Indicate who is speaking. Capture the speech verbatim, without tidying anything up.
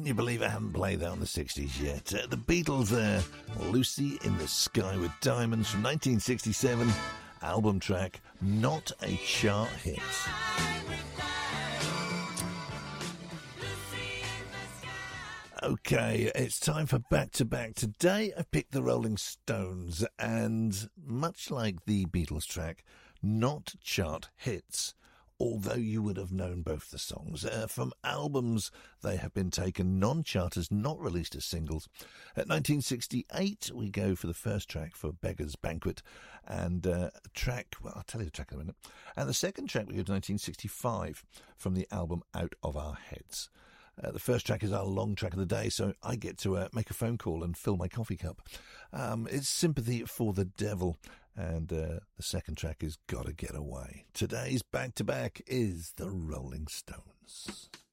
Speaker 1: you believe I haven't played that on the sixties yet? Uh, the Beatles there, Lucy in the Sky with Diamonds from nineteen sixty-seven, album track, not a chart hit. Okay, it's time for Back to Back. Today I picked the Rolling Stones, and much like the Beatles track, not chart hits. Although you would have known both the songs. Uh, from albums, they have been taken non-charters, not released as singles. At nineteen sixty-eight, we go for the first track for Beggar's Banquet. And uh, a track, well, I'll tell you the track in a minute. And the second track, we go to nineteen sixty-five from the album Out of Our Heads. Uh, the first track is our long track of the day, so I get to uh, make a phone call and fill my coffee cup. Um, it's Sympathy for the Devil. And uh, the second track is Gotta Get Away. Today's back-to-back is the Rolling Stones.